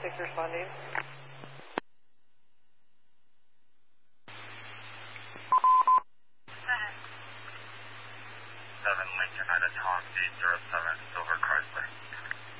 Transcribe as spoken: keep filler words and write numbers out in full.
six responding. seven Lincoln, Idaho, eight zero seven, Silver Chrysler.